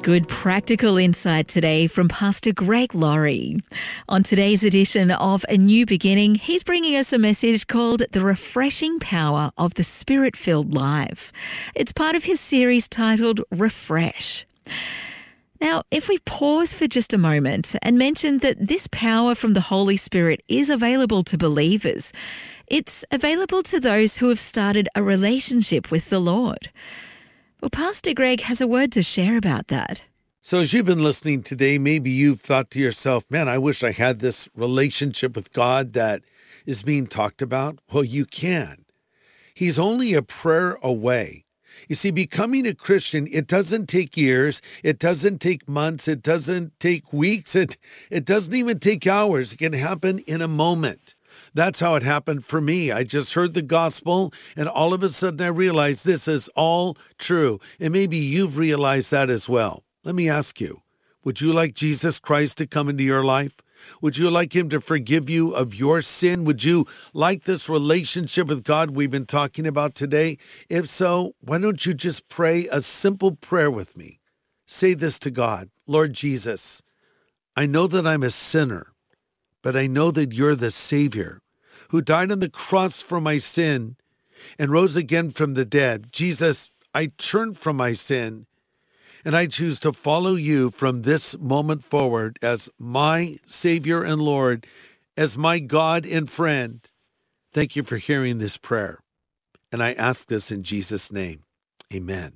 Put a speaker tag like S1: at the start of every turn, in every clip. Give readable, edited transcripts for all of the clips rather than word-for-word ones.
S1: Good practical insight today from Pastor Greg Laurie. On today's edition of A New Beginning, he's bringing us a message called The Refreshing Power of the Spirit-Filled Life. It's part of his series titled Refresh. Now, if we pause for just a moment and mention that this power from the Holy Spirit is available to believers, it's available to those who have started a relationship with the Lord. Well, Pastor Greg has a word to share about that.
S2: So as you've been listening today, maybe you've thought to yourself, man, I wish I had this relationship with God that is being talked about. Well, you can. He's only a prayer away. You see, becoming a Christian, it doesn't take years. It doesn't take months. It doesn't take weeks. It doesn't even take hours. It can happen in a moment. That's how it happened for me. I just heard the gospel, and all of a sudden I realized this is all true. And maybe you've realized that as well. Let me ask you, would you like Jesus Christ to come into your life? Would you like him to forgive you of your sin? Would you like this relationship with God we've been talking about today? If so, why don't you just pray a simple prayer with me? Say this to God: Lord Jesus, I know that I'm a sinner, but I know that you're the Savior who died on the cross for my sin and rose again from the dead. Jesus, I turn from my sin and I choose to follow you from this moment forward as my Savior and Lord, as my God and friend. Thank you for hearing this prayer. And I ask this in Jesus' name. Amen.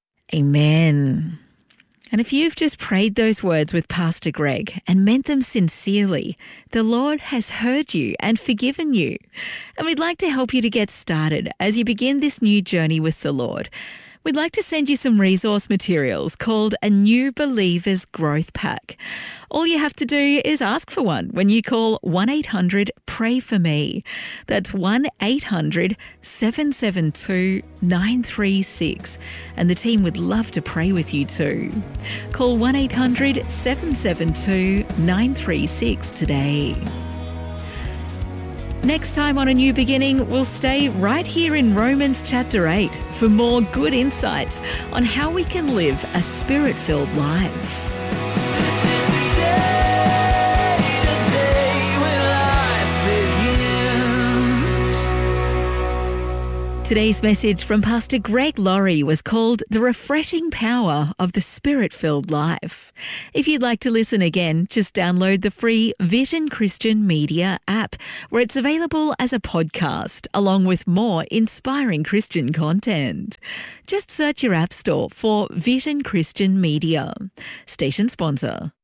S1: Amen. And if you've just prayed those words with Pastor Greg and meant them sincerely, the Lord has heard you and forgiven you. And we'd like to help you to get started as you begin this new journey with the Lord. We'd like to send you some resource materials called a New Believers Growth Pack. All you have to do is ask for one when you call 1-800-PRAY-FOR-ME. That's 1-800-772-936. And the team would love to pray with you too. Call 1-800-772-936 today. Next time on A New Beginning, we'll stay right here in Romans chapter 8 for more good insights on how we can live a spirit-filled life. Today's message from Pastor Greg Laurie was called The Refreshing Power of the Spirit-Filled Life. If you'd like to listen again, just download the free Vision Christian Media app, where it's available as a podcast, along with more inspiring Christian content. Just search your app store for Vision Christian Media. Station sponsor.